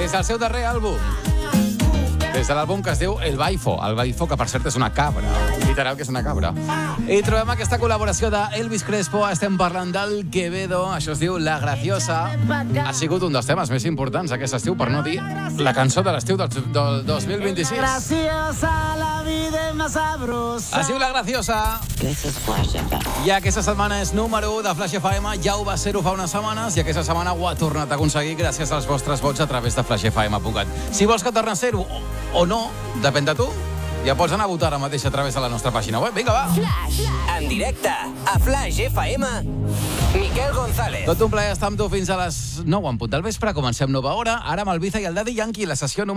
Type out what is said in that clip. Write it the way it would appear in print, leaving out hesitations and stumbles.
des del seu darrer àlbum. Des de l'àlbum que es diu El Baifo. El Baifo, que per cert és una cabra. Literal que és una cabra. I trobem aquesta col·laboració d'Elvis Crespo. Estem parlant del Quevedo. Això es diu La Graciosa. Ha sigut un dels temes més importants aquest estiu, per no dir la cançó de l'estiu del 2026. La vida és més sabrosa. Es diu La Graciosa. I aquesta setmana és número 1 de Flash FM. Ja ho va ser-ho fa unes setmanes i aquesta setmana ho ha tornat a aconseguir gràcies als vostres vots a través de flashfm.cat. Si vols que torni a ser-ho o no, depèn de tu. Ja pots anar a votar ara mateix a través de la nostra pàgina web. Vinga, va! Flash. En directe a Flash FM, Miquel González. Tot un plaer estar amb tu fins a les 9 en punt del vespre. Comencem nova hora. Ara amb el Biza i el Daddy Yankee, la sessió número